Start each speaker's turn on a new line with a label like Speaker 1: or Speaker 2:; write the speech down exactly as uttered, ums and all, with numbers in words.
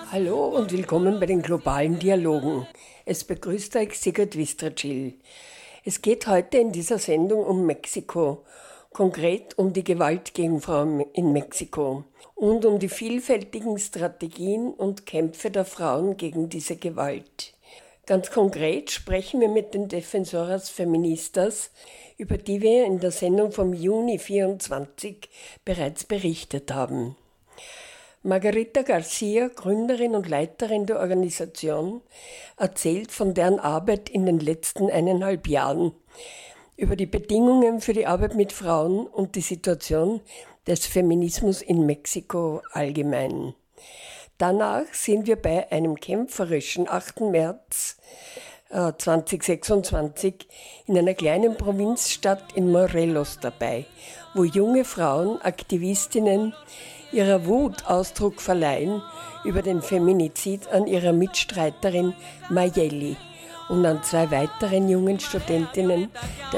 Speaker 1: Hallo und willkommen bei den globalen Dialogen. Es begrüßt euch Sigurd Wistracil. Es geht heute in dieser Sendung um Mexiko, konkret um die Gewalt gegen Frauen in Mexiko und um die vielfältigen Strategien und Kämpfe der Frauen gegen diese Gewalt. Ganz konkret sprechen wir mit den Defensoras Feministas, über die wir in der Sendung vom Juni vierundzwanzig bereits berichtet haben. Margarita Garcia, Gründerin und Leiterin der Organisation, erzählt von deren Arbeit in den letzten eineinhalb Jahren, über die Bedingungen für die Arbeit mit Frauen und die Situation des Feminismus in Mexiko allgemein. Danach sind wir bei einem kämpferischen achten März zweitausendsechsundzwanzig in einer kleinen Provinzstadt in Morelos dabei, wo junge Frauen, Aktivistinnen, ihrer Wut Ausdruck verleihen über den Feminizid an ihrer Mitstreiterin Mayeli und an zwei weiteren jungen Studentinnen der